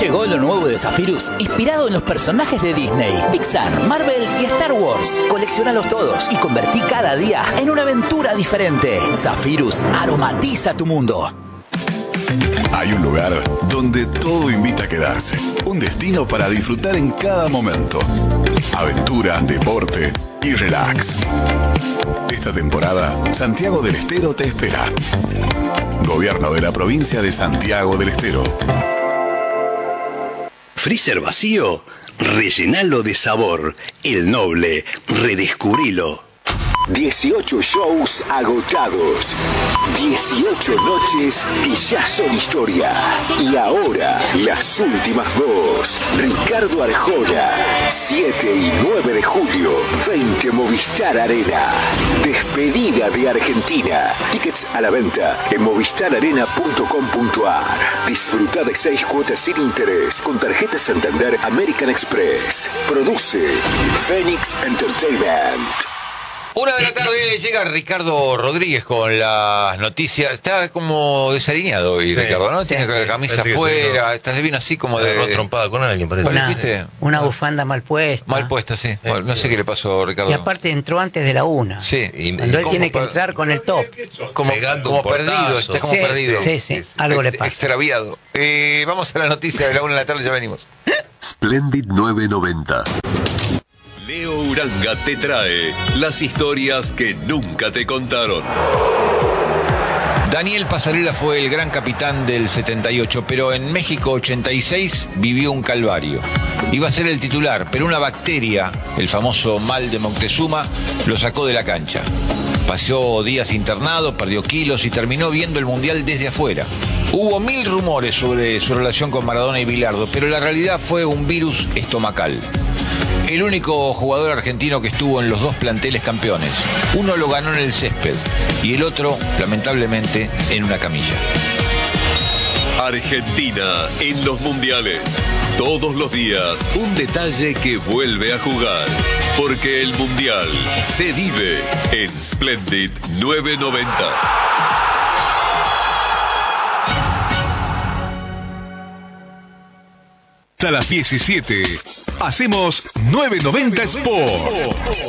Llegó lo nuevo de Zephyrus, inspirado en los personajes de Disney, Pixar, Marvel y Star Wars. Colecciónalos todos y convertí cada día en una aventura diferente. Zephyrus aromatiza tu mundo. Hay un lugar donde todo invita a quedarse. Un destino para disfrutar en cada momento. Aventura, deporte y relax. Esta temporada, Santiago del Estero te espera. Gobierno de la provincia de Santiago del Estero. ¿Freezer vacío? Rellenalo de sabor. El Noble. Redescubrilo. 18 shows agotados. 18 noches que ya son historia. Y ahora, las últimas dos. Ricardo Arjona. 7 y 9 de julio. 20 Movistar Arena. Despedida de Argentina. Tickets a la venta en movistararena.com.ar. Disfruta de 6 cuotas sin interés con tarjeta Santander American Express. Produce Phoenix Entertainment. 1:00 llega Ricardo Rodríguez con las noticias. Está como desalineado hoy, sí, Ricardo, ¿no? Tiene la camisa afuera, está bien así como de trompada con alguien, parece. Una bufanda mal puesta. Mal puesta, sí. Bueno, no sé qué le pasó, Ricardo. Y aparte entró antes de la 1. Sí. Cuando él tiene que entrar con el top. Como perdido, está como perdido. Sí, algo le pasa. Extraviado. Vamos a la noticia de la 1:00, ya venimos. Splendid 990. Leo Uranga te trae las historias que nunca te contaron. Daniel Pasarela fue el gran capitán del 78, pero en México 86 vivió un calvario. Iba a ser el titular, pero una bacteria, el famoso mal de Moctezuma, lo sacó de la cancha. Pasó días internado, perdió kilos y terminó viendo el Mundial desde afuera. Hubo 1000 rumores sobre su relación con Maradona y Bilardo, pero la realidad fue un virus estomacal. El único jugador argentino que estuvo en los dos planteles campeones. Uno lo ganó en el césped y el otro, lamentablemente, en una camilla. Argentina en los mundiales. Todos los días un detalle que vuelve a jugar. Porque el mundial se vive en Splendid 990. Hasta las 17 hacemos 990 Sport.